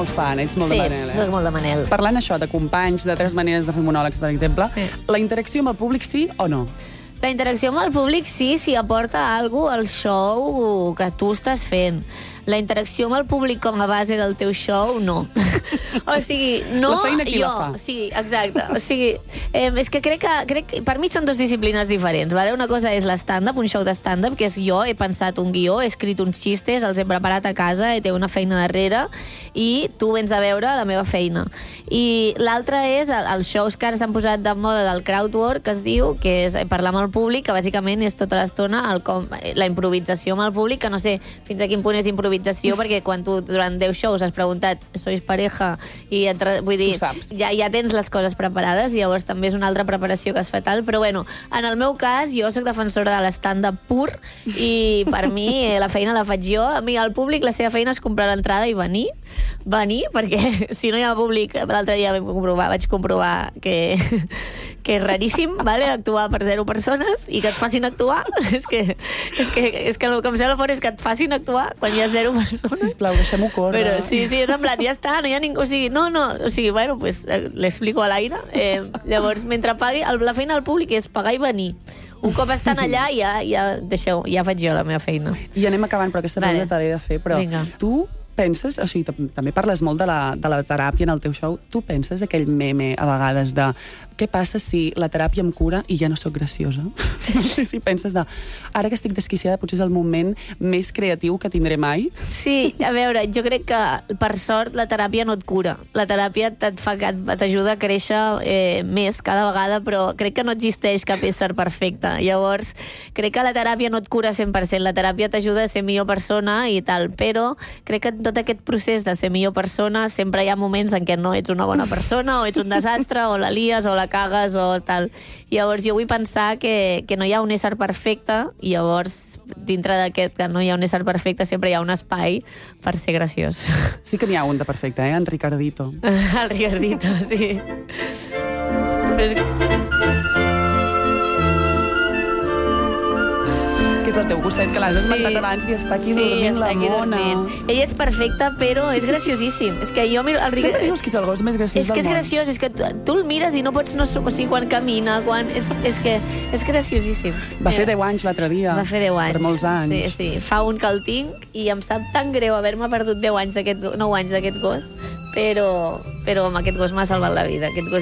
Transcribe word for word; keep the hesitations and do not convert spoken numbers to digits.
molt fan, ets molt sí, de Manel, eh? Sí, molt de Manel. Parlant això de companys, de tres maneres de fer monòlegs, per exemple, Sí. la interacció amb el públic sí o no? La interacció amb el públic sí, si aporta alguna cosa al show que tu estàs fent. La interacció amb el públic com a base del teu show, no. O sigui, no La feina qui jo. la fa? Sí, exacte. O sigui, eh, és que crec que, crec que per mi són dues disciplines diferents. Vale? Una cosa és l'stand-up, un show de stand-up, que és jo, he pensat un guió, he escrit uns xistes, els he preparat a casa, té una feina darrere, i tu vens a veure la meva feina. I l'altra és el- els shows que ara s'han posat de moda del crowdwork, que es diu, que és parlar amb el públic, que bàsicament és tota l'estona el com, la improvisació amb el públic, que no sé fins a quin punt és improvisació, perquè quan tu durant deu shows has preguntat sois pareja, i et, re- vull dir, ja, ja tens les coses preparades, i llavors també és una altra preparació que es fa tal, però bueno, en el meu cas jo sóc defensora de l'stand-up pur, i per mi eh, la feina la faig jo. A mi el públic, la seva feina és comprar l'entrada i venir, venir, perquè si no hi ha públic, l'altre dia vaig comprovar, vaig comprovar que, que és raríssim, vale? Actuar per zero persones i que et facin actuar. és, que, és, que, és que el que em sembla fort és que et facin actuar quan hi ha zero persones. Sisplau, deixem-ho córrer. Però sí, sí, és en plan, ja està, no hi ha ningú. O sigui, no, no, o sigui, bueno, pues eh, l'explico a l'aire. Eh, llavors, mentre pagui, el, la feina del públic és pagar i venir. Un cop estan allà, ja, ja, deixeu, ja faig jo la meva feina. I anem acabant, però aquesta Vale. pregunta te l'he de fer. Però Vinga. tu penses, o sigui, tam- també parles molt de la, de la teràpia en el teu show, tu penses aquell meme a vegades de què passa si la teràpia em cura i ja no sóc graciosa? No sé si penses de ara que estic desquiciada potser és el moment més creatiu que tindré mai? Sí, a veure, jo crec que per sort la teràpia no et cura. La teràpia et fa, t'ajuda a créixer eh, més cada vegada, però crec que no existeix cap ésser perfecte. Llavors, crec que la teràpia no et cura cent per cent. La teràpia t'ajuda a ser millor persona i tal, però crec que en tot aquest procés de ser millor persona sempre hi ha moments en què no ets una bona persona, o ets un desastre, o la lies, o la cagues, o tal. Llavors, jo vull pensar que, que no hi ha un ésser perfecte, i llavors, dintre d'aquest que no hi ha un ésser perfecte, sempre hi ha un espai per ser graciós. Sí que n'hi ha un de perfecte, eh? En Ricardito. El Ricardito, sí. Però és que... Que és el teu gosset, que l'has esmentat Sí. abans i està aquí Sí, dormint està la aquí mona. dormint. Ell és perfecte, però és graciosíssim. És que jo miro el Ricardito... Sempre dius que és el gos més graciós És que és del món. graciós, és que tu, tu el mires i no pots... No, o sigui, quan camina, quan... És, és que és graciosíssim. Va fer Mira. deu anys l'altre dia. Va fer deu anys. Per molts anys. Sí, sí. Fa un que el tinc i em sap tan greu haver-me perdut deu anys d'aquest, nou anys d'aquest gos, però, però amb aquest gos m'ha salvat la vida. Aquest gos